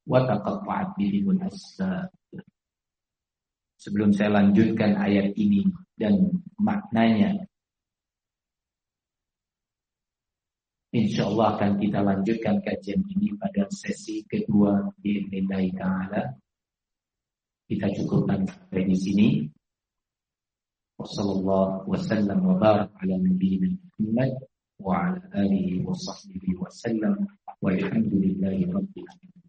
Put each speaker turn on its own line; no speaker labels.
wa taqatta'at bihimul asbab. Sebelum saya lanjutkan ayat ini dan maknanya, insyaallah akan kita lanjutkan kajian ini pada sesi kedua biidznillah taala. Kita cukupkan sampai di sini. Wassallallahu wasallam wa barak ala nabiyyina Muhammad wa ala alihi wa sahbihi wa sallam walhamdulillahi rabbil alamin.